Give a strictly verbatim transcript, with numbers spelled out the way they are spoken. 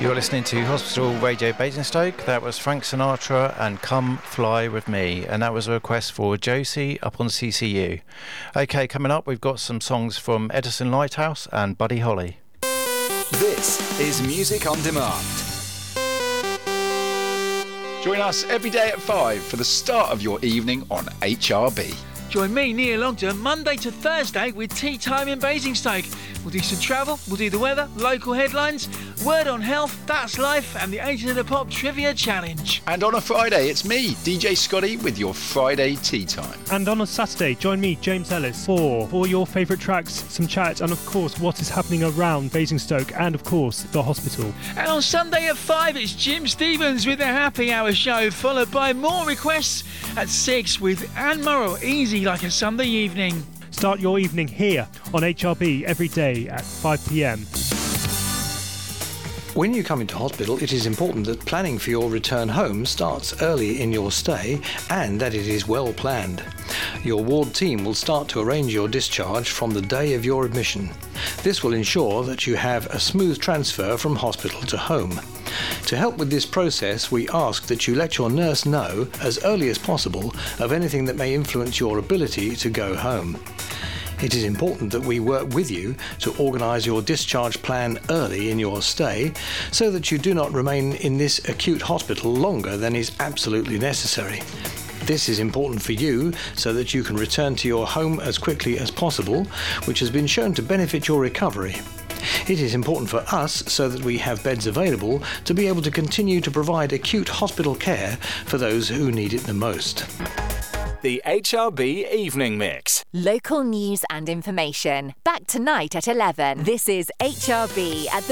You're listening to Hospital Radio Basingstoke. That was Frank Sinatra and Come Fly With Me, and that was a request for Josie up on C C U. Okay, coming up we've got some songs from Edison Lighthouse and Buddy Holly. This is Music on Demand. Join us every day at five for the start of your evening on H R B. Join me, Neil Longton, Monday to Thursday with Tea Time in Basingstoke. We'll do some travel, we'll do the weather, local headlines, word on health, that's life, and the Agent of the Pop Trivia Challenge. And on a Friday, it's me, D J Scotty, with your Friday Tea Time. And on a Saturday, join me, James Ellis, for all your favourite tracks, some chat, and of course, what is happening around Basingstoke, and of course, the hospital. And on Sunday at five, it's Jim Stevens with the Happy Hour show, followed by more requests at six with Anne Murrell, Easy Like a Sunday Evening. Start your evening here on H R B every day at five p m. When you come into hospital, it is important that planning for your return home starts early in your stay and that it is well planned. Your ward team will start to arrange your discharge from the day of your admission. This will ensure that you have a smooth transfer from hospital to home. To help with this process, we ask that you let your nurse know as early as possible of anything that may influence your ability to go home. It is important that we work with you to organise your discharge plan early in your stay so that you do not remain in this acute hospital longer than is absolutely necessary. This is important for you so that you can return to your home as quickly as possible, which has been shown to benefit your recovery. It is important for us so that we have beds available to be able to continue to provide acute hospital care for those who need it the most. The H R B Evening Mix. Local news and information. Back tonight at eleven. This is H R B at the